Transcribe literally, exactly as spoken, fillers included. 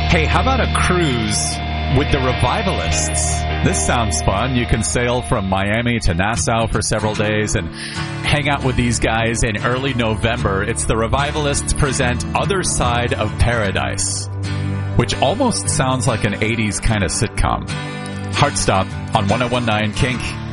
Hey, how about a cruise with the Revivalists? This sounds fun. You can sail from Miami to Nassau for several days and hang out with these guys in early November. It's the Revivalists present Other Side of Paradise, which almost sounds like an eighties kind of sitcom. Heartstop on one oh one point nine Kink.